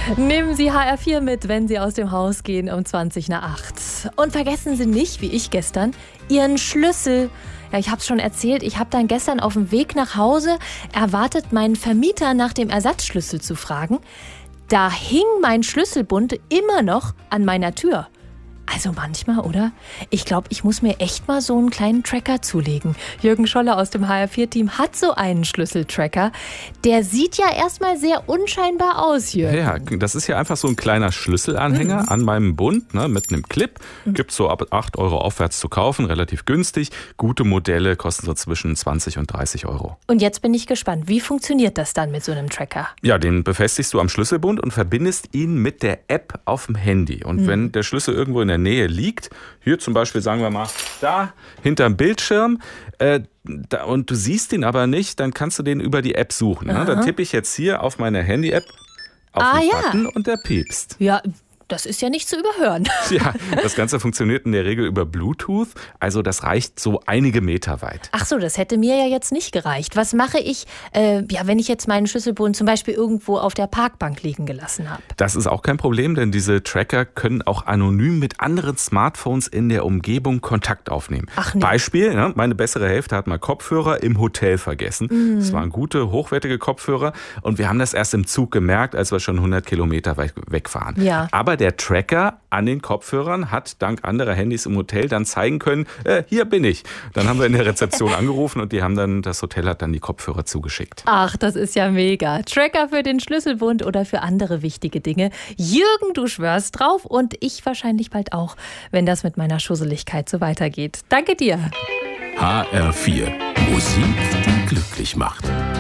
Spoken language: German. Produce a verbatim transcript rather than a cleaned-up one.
Nehmen Sie H R vier mit, wenn Sie aus dem Haus gehen um zwanzig nach acht. Und vergessen Sie nicht, wie ich gestern, Ihren Schlüssel. Ja, ich habe es schon erzählt, ich habe dann gestern auf dem Weg nach Hause erwartet, meinen Vermieter nach dem Ersatzschlüssel zu fragen. Da hing mein Schlüsselbund immer noch an meiner Tür. Also manchmal, oder? Ich glaube, ich muss mir echt mal so einen kleinen Tracker zulegen. Jürgen Scholler aus dem H R vier Team hat so einen Schlüsseltracker. Der sieht ja erstmal sehr unscheinbar aus, Jürgen. Ja, das ist ja einfach so ein kleiner Schlüsselanhänger mhm. an meinem Bund, ne, mit einem Clip. Mhm. Gibt es so ab acht Euro aufwärts zu kaufen, relativ günstig. Gute Modelle kosten so zwischen zwanzig und dreißig Euro. Und jetzt bin ich gespannt, wie funktioniert das dann mit so einem Tracker? Ja, den befestigst du am Schlüsselbund und verbindest ihn mit der App auf dem Handy. Und mhm. wenn der Schlüssel irgendwo in der Nähe liegt, hier zum Beispiel, sagen wir mal, da hinterm Bildschirm, äh, da, und du siehst ihn aber nicht, dann kannst du den über die App suchen. Ne? Dann tippe ich jetzt hier auf meine Handy-App auf ah, den ja. Button und der piepst. Ja, das ist ja nicht zu überhören. Ja, das Ganze funktioniert in der Regel über Bluetooth, also das reicht so einige Meter weit. Ach so, das hätte mir ja jetzt nicht gereicht. Was mache ich, äh, ja, wenn ich jetzt meinen Schlüsselbund zum Beispiel irgendwo auf der Parkbank liegen gelassen habe? Das ist auch kein Problem, denn diese Tracker können auch anonym mit anderen Smartphones in der Umgebung Kontakt aufnehmen. Ach nee. Beispiel, ne, meine bessere Hälfte hat mal Kopfhörer im Hotel vergessen. Mhm. Das waren gute, hochwertige Kopfhörer und wir haben das erst im Zug gemerkt, als wir schon hundert Kilometer weit wegfahren. Ja. Aber der Tracker an den Kopfhörern hat dank anderer Handys im Hotel dann zeigen können, äh, hier bin ich. Dann haben wir in der Rezeption angerufen und die haben dann, das Hotel hat dann die Kopfhörer zugeschickt. Ach, das ist ja mega. Tracker für den Schlüsselbund oder für andere wichtige Dinge. Jürgen, du schwörst drauf und ich wahrscheinlich bald auch, wenn das mit meiner Schusseligkeit so weitergeht. Danke dir. H R vier. Musik, die glücklich macht.